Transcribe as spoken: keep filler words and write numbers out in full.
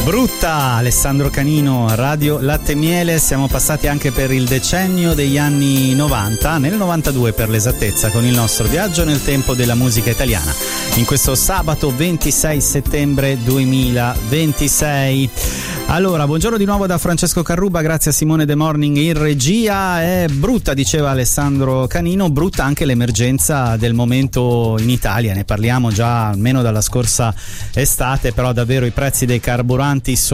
Brutta, Alessandro Canino, Radio Latte e Miele. Siamo passati anche per il decennio degli anni novanta, nel novantadue per l'esattezza, con il nostro viaggio nel tempo della musica italiana. In questo sabato ventisei settembre duemilaventisei. Allora, buongiorno di nuovo da Francesco Carruba, grazie a Simone De Morning in regia. È brutta, diceva Alessandro Canino, brutta anche l'emergenza del momento in Italia, ne parliamo già almeno dalla scorsa estate, però davvero i prezzi dei carburanti sono